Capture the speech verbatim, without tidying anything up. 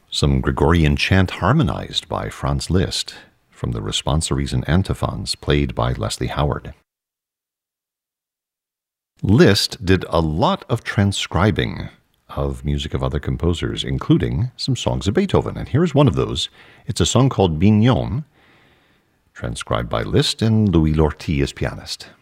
Some Gregorian chant harmonized by Franz Liszt from the responsories and antiphons played by Leslie Howard. Liszt did a lot of transcribing of music of other composers, including some songs of Beethoven. And here's one of those. It's a song called Bignon, transcribed by Liszt and Louis Lorty as pianist.